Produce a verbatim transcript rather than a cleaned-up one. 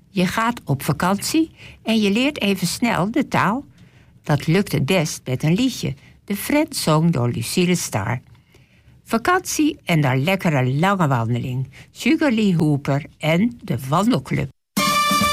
Je gaat op vakantie en je leert even snel de taal. Dat lukt het best met een liedje, de Friendsong door Lucille Star. Vakantie en dan lekkere lange wandeling. Sugar Lee Hooper en de Wandelclub.